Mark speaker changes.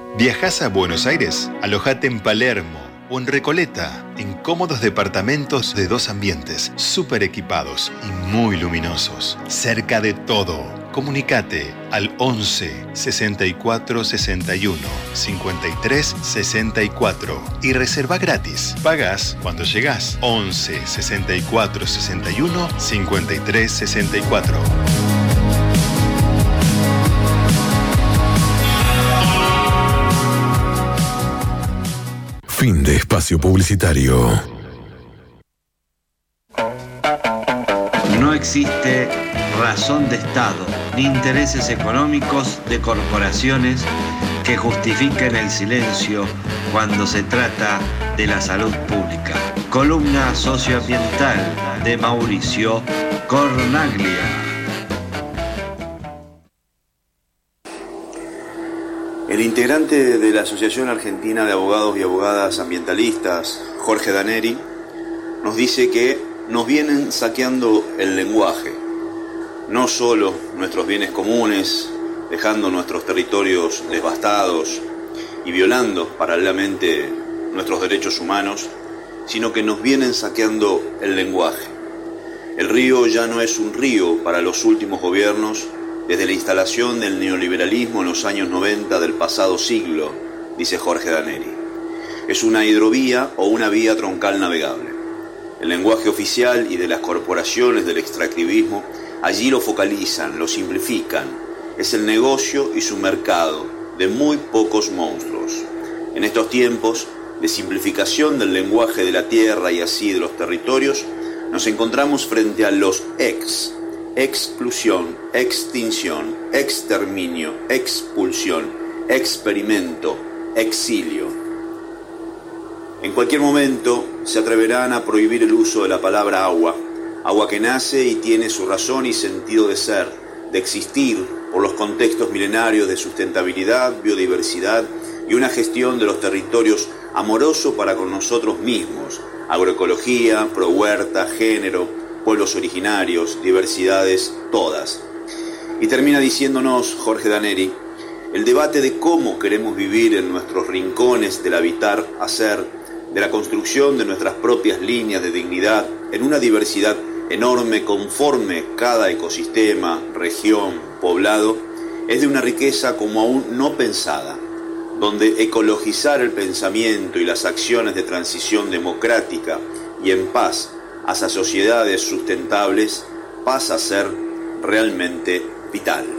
Speaker 1: ¿Viajás a Buenos Aires? Alojate en Palermo o en Recoleta, en cómodos departamentos de 2 ambientes, súper equipados y muy luminosos. Cerca de todo. Comunicate al 11 64 61 53 64 y reserva gratis. Pagás cuando llegás. 11 64 61 53 64.
Speaker 2: Fin de espacio publicitario.
Speaker 3: No existe razón de Estado ni intereses económicos de corporaciones que justifiquen el silencio cuando se trata de la salud pública. Columna socioambiental de Mauricio Cornaglia.
Speaker 4: El integrante de la Asociación Argentina de Abogados y Abogadas Ambientalistas, Jorge Daneri, nos dice que nos vienen saqueando el lenguaje, no solo nuestros bienes comunes, dejando nuestros territorios devastados y violando paralelamente nuestros derechos humanos, sino que nos vienen saqueando el lenguaje. El río ya no es un río para los últimos gobiernos desde la instalación del neoliberalismo en los años 90 del pasado siglo, dice Jorge Daneri. Es una hidrovía o una vía troncal navegable. El lenguaje oficial y de las corporaciones del extractivismo allí lo focalizan, lo simplifican. Es el negocio y su mercado de muy pocos monstruos. En estos tiempos de simplificación del lenguaje de la tierra y así de los territorios, nos encontramos frente a los exclusión, extinción, exterminio, expulsión, experimento, exilio. En cualquier momento se atreverán a prohibir el uso de la palabra agua, agua que nace y tiene su razón y sentido de ser, de existir por los contextos milenarios de sustentabilidad, biodiversidad y una gestión de los territorios amoroso para con nosotros mismos, agroecología, prohuerta, género, pueblos originarios, diversidades, todas. Y termina diciéndonos Jorge Daneri, el debate de cómo queremos vivir en nuestros rincones del habitar, hacer, de la construcción de nuestras propias líneas de dignidad en una diversidad enorme conforme cada ecosistema, región, poblado, es de una riqueza como aún no pensada, donde ecologizar el pensamiento y las acciones de transición democrática y en paz hacia sociedades sustentables pasa a ser realmente vital.